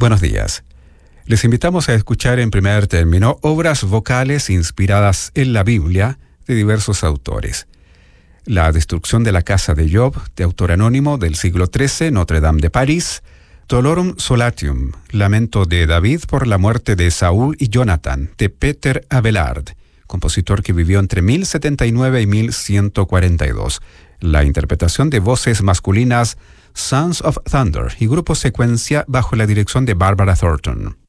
Buenos días. Les invitamos a escuchar en primer término obras vocales inspiradas en la Biblia de diversos autores. La destrucción de la casa de Job, de autor anónimo del siglo XIII, Notre Dame de París. Dolorum Solatium, lamento de David por la muerte de Saúl y Jonathan, de Peter Abelard, compositor que vivió entre 1079 y 1142. La interpretación de voces masculinas Sons of Thunder y grupo secuencia bajo la dirección de Barbara Thornton.